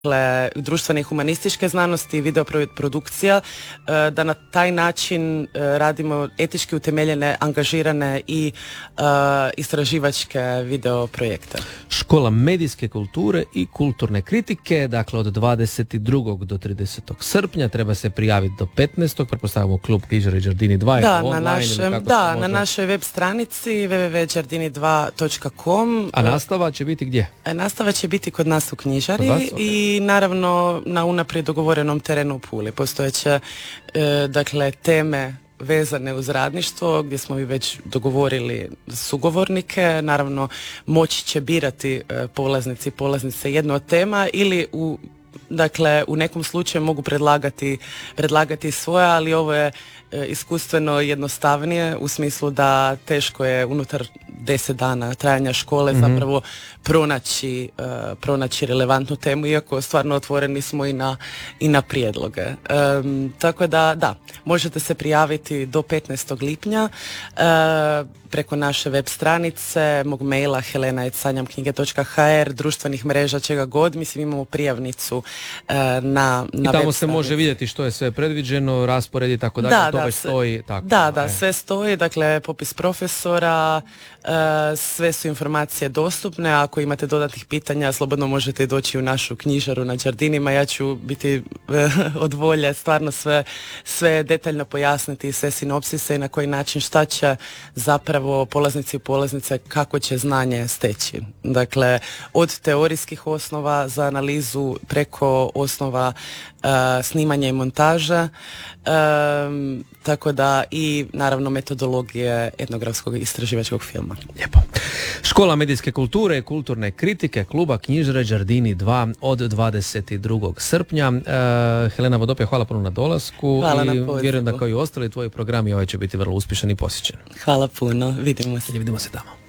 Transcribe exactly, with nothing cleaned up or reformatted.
dakle, društvene i humanističke znanosti i videoprodukcija, da na taj način radimo etički utemeljene, angažirane i uh, istraživačke video projekte. Škola medijske kulture i kulturne kritike, dakle od dvadeset drugog do tridesetog srpnja, treba se prijaviti do petnaestog Pretpostavljamo klub Knjižare Đardini dva. Da, na, našem, da na našoj web stranici w w w točka đardini dva točka com. A nastava će biti gdje? Nastava će biti kod nas u knjižari vas? Okay. I naravno na unaprijed dogovorenom terenu u Puli. Postojeće e, dakle teme vezane uz radništvo gdje smo i već dogovorili sugovornike. Naravno moći će birati e, polaznici i polaznice jednu od tema ili u Dakle, u nekom slučaju mogu predlagati, predlagati svoje, ali ovo je e, iskustveno jednostavnije u smislu da teško je unutar deset dana trajanja škole mm-hmm. zapravo pronaći, e, pronaći relevantnu temu, iako stvarno otvoreni smo i na, i na prijedloge. E, tako da, da, možete se prijaviti do petnaestog lipnja e, preko naše web stranice, mog maila helena at sanjam knjige točka h r, društvenih mreža, čega god. Mislim, imamo prijavnicu e, na, na I tamo web se može vidjeti što je sve predviđeno, raspored i tako dalje, da, to da, već se, stoji. Tako, da, da, e. sve stoji, dakle popis profesora, e, sve su informacije dostupne. Ako imate dodatnih pitanja, slobodno možete doći u našu knjižaru na Đardinima. Ja ću biti e, od volje stvarno sve, sve detaljno pojasniti, sve sinopsise i na koji način, šta će zapravo polaznici i polaznice, kako će znanje steći. Dakle, od teorijskih osnova za analizu preko osnova uh, snimanja i montaža, um, tako da i naravno metodologije etnografskog istraživačkog filma. Lijepo. Škola medijske kulture i kulturne kritike kluba Knjižare Đardini dva od dvadeset drugog srpnja. Uh, Helena Vodopja, hvala puno na dolasku. Hvala i na pozivu. Vjerujem da kao i ostali tvoji programi ovaj će biti vrlo uspješan i posjećen. Hvala puno, vidimo se. Vidimo se tamo.